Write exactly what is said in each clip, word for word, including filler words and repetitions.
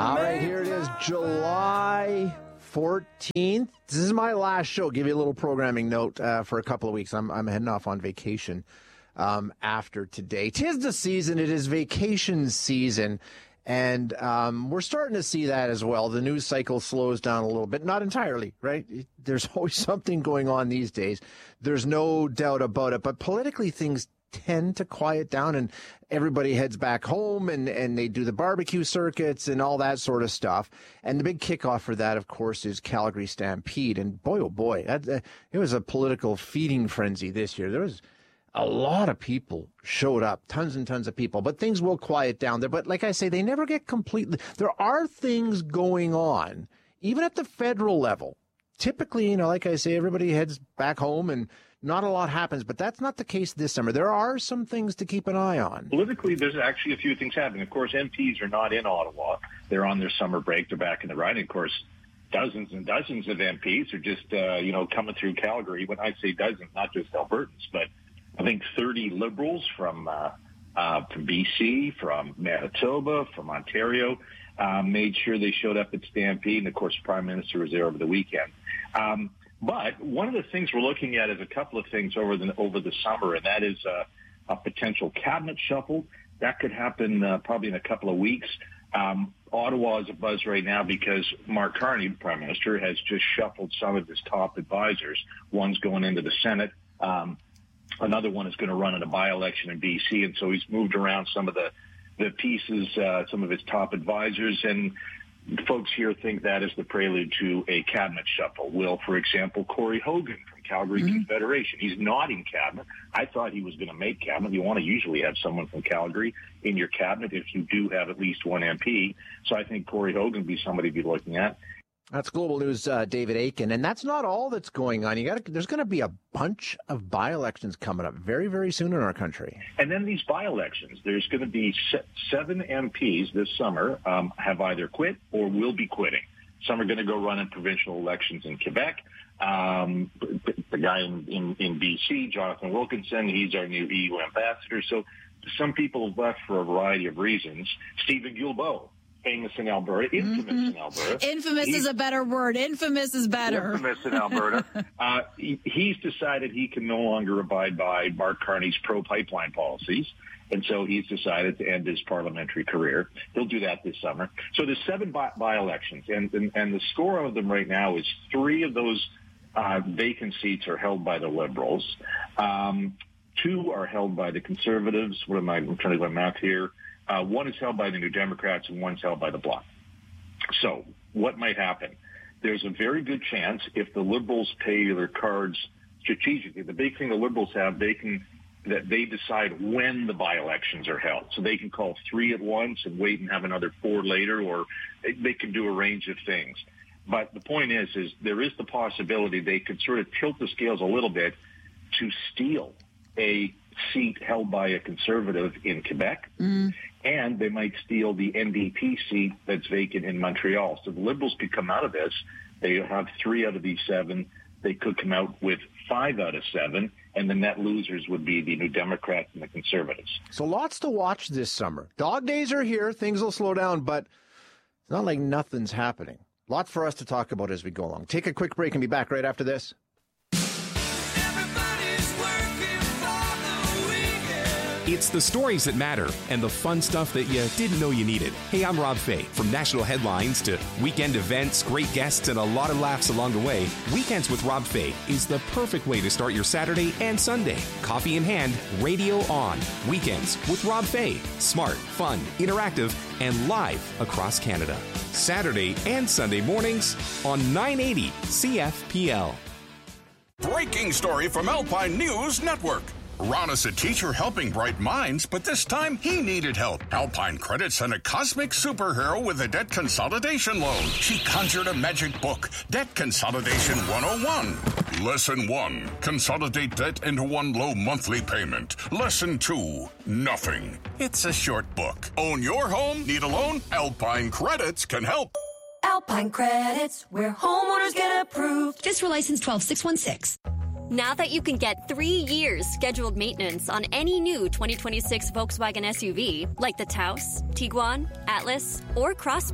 All right, here it is, July fourteenth. This is my last show. Give you a little programming note uh, for a couple of weeks. I'm, I'm heading off on vacation um, after today. 'Tis the season. It is vacation season. And um, we're starting to see that as well. The news cycle slows down a little bit. Not entirely, right? There's always something going on these days. There's no doubt about it. But politically, things tend to quiet down and everybody heads back home and, and they do the barbecue circuits and all that sort of stuff. And the big kickoff for that, of course, is Calgary Stampede. And boy, oh boy, that, uh, it was a political feeding frenzy this year. There was a lot of people showed up, tons and tons of people, but things will quiet down there. But like I say, they never get completely. There are things going on, even at the federal level. Typically, you know, like I say, everybody heads back home and not a lot happens, but that's not the case this summer. There are some things to keep an eye on. Politically, there's actually a few things happening. Of course, M Ps are not in Ottawa. They're on their summer break. They're back in the riding. Of course, dozens and dozens of M Ps are just, uh, you know, coming through Calgary. When I say dozens, not just Albertans, but I think thirty Liberals from uh, uh, from B C, from Manitoba, from Ontario, uh, made sure they showed up at Stampede. And, of course, the Prime Minister was there over the weekend. Um, but one of the things we're looking at is a couple of things over the over the summer, and that is uh, a potential cabinet shuffle. That could happen uh, probably in a couple of weeks. Um, Ottawa is a buzz right now because Mark Carney, the Prime Minister, has just shuffled some of his top advisors. One's going into the Senate. Um, Another one is going to run in a by-election in B C, and so he's moved around some of the, the pieces, uh, some of his top advisors, and folks here think that is the prelude to a cabinet shuffle. Will, for example, Corey Hogan from Calgary mm-hmm. Confederation. He's not in cabinet. I thought he was going to make cabinet. You want to usually have someone from Calgary in your cabinet if you do have at least one M P. So I think Corey Hogan would be somebody to be looking at. That's Global News' uh, David Akin, and that's not all that's going on. You got there's going to be a bunch of by-elections coming up very, very soon in our country. And then these by-elections, there's going to be se- seven M Ps this summer um, have either quit or will be quitting. Some are going to go run in provincial elections in Quebec. Um, the guy in, in, in B C, Jonathan Wilkinson, he's our new E U ambassador. So some people have left for a variety of reasons. Stephen Guilbeault, famous in Alberta, infamous mm-hmm. in Alberta. Infamous he's, is a better word. Infamous is better. Infamous in Alberta. uh, he, he's decided he can no longer abide by Mark Carney's pro-pipeline policies, and so he's decided to end his parliamentary career. He'll do that this summer. So there's seven by- by-elections, and, and, and the score of them right now is three of those uh, vacant seats are held by the Liberals. Um, two are held by the Conservatives. What am I, I'm trying to do my math here. Uh, one is held by the New Democrats and one's held by the Bloc. So what might happen? There's a very good chance if the Liberals play their cards strategically. The big thing the Liberals have, they can that they decide when the by-elections are held. So they can call three at once and wait and have another four later, or they can do a range of things. But the point is, is there is the possibility they could sort of tilt the scales a little bit to steal a seat held by a Conservative in Quebec, mm. and they might steal the N D P seat that's vacant in Montreal. So the Liberals could come out of this. They have three out of these seven. They could come out with five out of seven, and the net losers would be the New Democrats and the Conservatives. So lots to watch this summer. Dog days are here. Things will slow down, but it's not like nothing's happening. Lots for us to talk about as we go along. Take a quick break and be back right after this. It's the stories that matter and the fun stuff that you didn't know you needed. Hey, I'm Rob Fay. From national headlines to weekend events, great guests, and a lot of laughs along the way, Weekends with Rob Fay is the perfect way to start your Saturday and Sunday. Coffee in hand, radio on. Weekends with Rob Fay. Smart, fun, interactive, and live across Canada. Saturday and Sunday mornings on nine eighty C F P L. Breaking story from Alpine News Network. Ron is a teacher helping bright minds, but this time he needed help. Alpine Credit sent a cosmic superhero with a debt consolidation loan. She conjured a magic book, Debt Consolidation one oh one. Lesson one, consolidate debt into one low monthly payment. Lesson two, nothing. It's a short book. Own your home? Need a loan? Alpine Credits can help. Alpine Credits, where homeowners get approved. Just for license twelve six one six. Now that you can get three years scheduled maintenance on any new twenty twenty-six Volkswagen S U V, like the Taos, Tiguan, Atlas, or Crossport,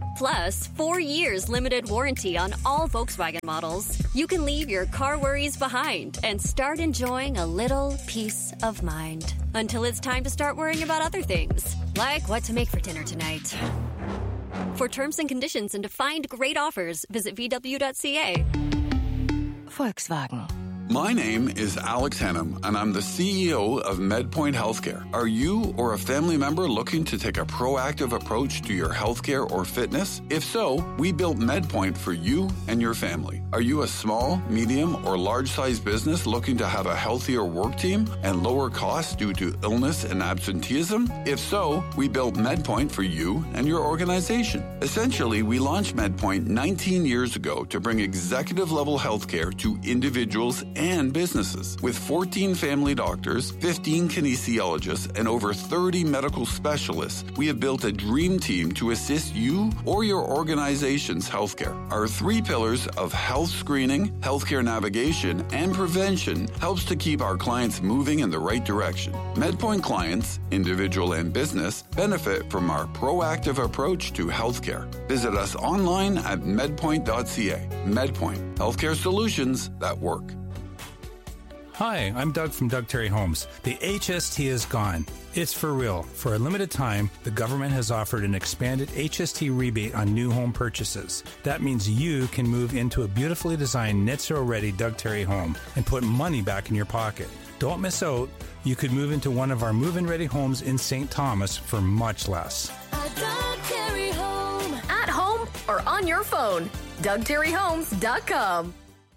Plus, four years limited warranty on all Volkswagen models. You can leave your car worries behind and start enjoying a little peace of mind. Until it's time to start worrying about other things, like what to make for dinner tonight. For terms and conditions and to find great offers, visit V W dot C A. Volkswagen. My name is Alex Hannum, and I'm the C E O of MedPoint Healthcare. Are you or a family member looking to take a proactive approach to your healthcare or fitness? If so, we built MedPoint for you and your family. Are you a small, medium, or large-sized business looking to have a healthier work team and lower costs due to illness and absenteeism? If so, we built MedPoint for you and your organization. Essentially, we launched MedPoint nineteen years ago to bring executive-level healthcare to individuals and businesses. With fourteen family doctors, fifteen kinesiologists, and over thirty medical specialists, we have built a dream team to assist you or your organization's healthcare. Our three pillars of health screening, healthcare navigation, and prevention helps to keep our clients moving in the right direction. MedPoint clients, individual and business, benefit from our proactive approach to healthcare. Visit us online at medpoint dot c a. MedPoint, healthcare solutions that work. Hi, I'm Doug from Doug Terry Homes. The H S T is gone. It's for real. For a limited time, the government has offered an expanded H S T rebate on new home purchases. That means you can move into a beautifully designed net zero ready Doug Terry home and put money back in your pocket. Don't miss out. You could move into one of our move-in ready homes in Saint Thomas for much less. A Doug Terry home. At home or on your phone. Doug Terry Homes dot com.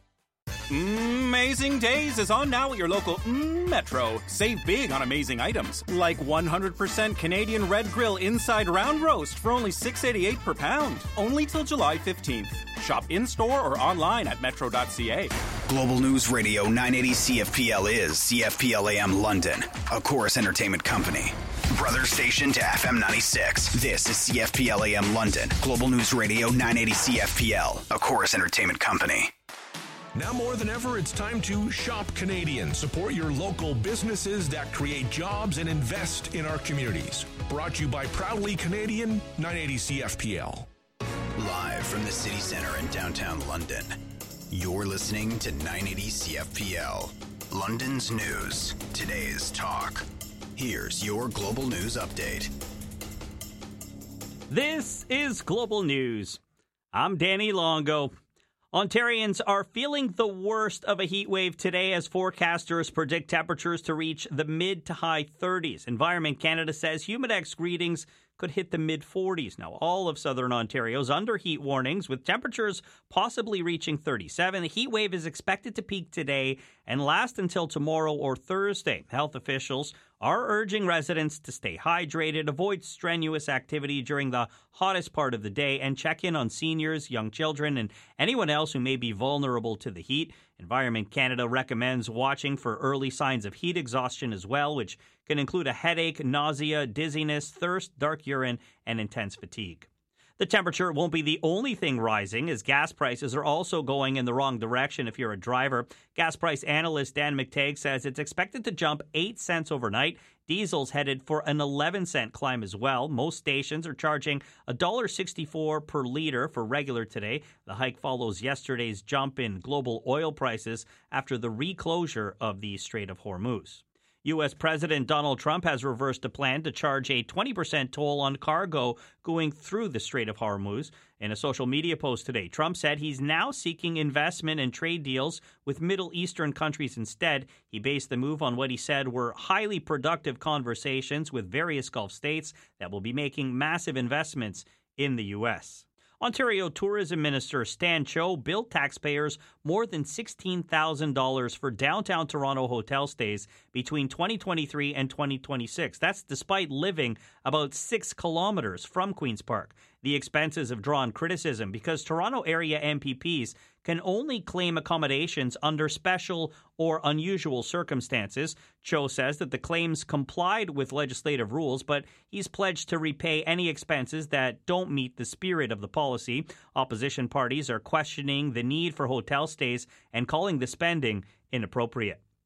Amazing Days is on now at your local Metro. Save big on amazing items, like one hundred percent Canadian Red Grill Inside Round Roast for only six dollars and eighty-eight cents per pound. Only till July fifteenth. Shop in-store or online at metro dot c a. Global News Radio nine eighty C F P L is C F P L A M London, a Chorus Entertainment company. Brother station to F M ninety-six. This is C F P L A M London. Global News Radio nine eighty C F P L, a Chorus Entertainment company. Now more than ever, it's time to shop Canadian. Support your local businesses that create jobs and invest in our communities. Brought to you by Proudly Canadian, nine eighty C F P L. Live from the city center in downtown London, you're listening to nine eighty C F P L. London's news, today's talk. Here's your Global News update. This is Global News. I'm Danny Longo. Ontarians are feeling the worst of a heat wave today as forecasters predict temperatures to reach the mid to high thirties. Environment Canada says Humidex readings could hit the mid forties. Now, all of southern Ontario's under heat warnings, with temperatures possibly reaching thirty-seven. The heat wave is expected to peak today and last until tomorrow or Thursday. Health officials are urging residents to stay hydrated, avoid strenuous activity during the hottest part of the day, and check in on seniors, young children, and anyone else who may be vulnerable to the heat. Environment Canada recommends watching for early signs of heat exhaustion as well, which can include a headache, nausea, dizziness, thirst, dark urine, and intense fatigue. The temperature won't be the only thing rising, as gas prices are also going in the wrong direction if you're a driver. Gas price analyst Dan McTagg says it's expected to jump eight cents overnight. Diesel's headed for an eleven cent climb as well. Most stations are charging one dollar sixty-four per liter for regular today. The hike follows yesterday's jump in global oil prices after the reclosure of the Strait of Hormuz. U S. President Donald Trump has reversed a plan to charge a twenty percent toll on cargo going through the Strait of Hormuz. In a social media post today, Trump said he's now seeking investment and trade deals with Middle Eastern countries instead. He based the move on what he said were highly productive conversations with various Gulf states that will be making massive investments in the U S. Ontario Tourism Minister Stan Cho billed taxpayers more than sixteen thousand dollars for downtown Toronto hotel stays between twenty twenty-three and twenty twenty-six. That's despite living about six kilometers from Queen's Park. The expenses have drawn criticism because Toronto area M P Ps can only claim accommodations under special or unusual circumstances. Cho says that the claims complied with legislative rules, but he's pledged to repay any expenses that don't meet the spirit of the policy. Opposition parties are questioning the need for hotel stays and calling the spending inappropriate.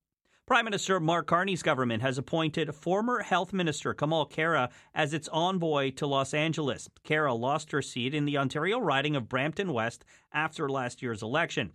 Prime Minister Mark Carney's government has appointed former Health Minister Kamal Khera as its envoy to Los Angeles. Khera lost her seat in the Ontario riding of Brampton West after last year's election.